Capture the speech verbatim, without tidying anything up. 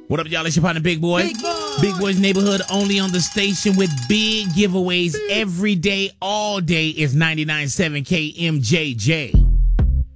What up, y'all? It's your partner, Big Boy. Big Boy. Big Boy's Neighborhood, only on the station with big giveaways every day, all day is ninety-nine point seven K M J J.